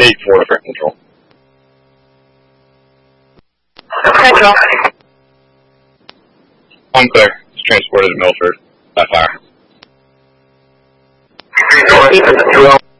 8-4 for control. Control. I'm clear. It's transported to Milford by fire. 3-4.